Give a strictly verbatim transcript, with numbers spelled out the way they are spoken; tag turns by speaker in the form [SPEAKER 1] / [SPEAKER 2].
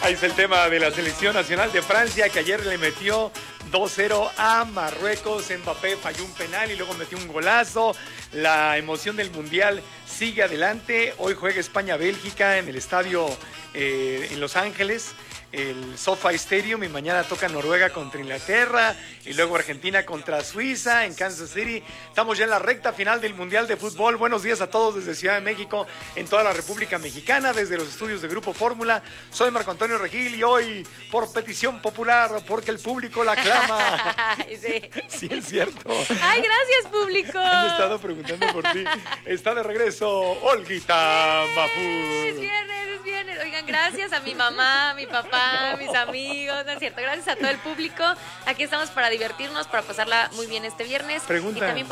[SPEAKER 1] Ahí está el tema de la selección nacional de Francia, que ayer le metió dos cero a Marruecos. Mbappé falló un penal y luego metió un golazo. La emoción del Mundial sigue adelante. Hoy juega España-Bélgica en el estadio eh, en Los Ángeles, el SoFi Stadium, y mañana toca Noruega contra Inglaterra y luego Argentina contra Suiza en Kansas City. Estamos ya en la recta final del Mundial de Fútbol. Buenos días a todos desde Ciudad de México, en toda la República Mexicana, desde los estudios de Grupo Fórmula. Soy Marco Antonio Regil y hoy, por petición popular, porque el público la clama.
[SPEAKER 2] Sí.
[SPEAKER 1] Sí, es cierto.
[SPEAKER 2] Ay, gracias, público.
[SPEAKER 1] Han estado preguntando por ti. Está de regreso Olguita Mafuz.
[SPEAKER 2] Es viernes, es viernes. Oigan, gracias a mi mamá, a mi papá, a mis amigos, ¿no es cierto? Gracias a todo el público. Aquí estamos para divertirnos, para pasarla muy bien este viernes.
[SPEAKER 1] Pregunta.
[SPEAKER 2] Y también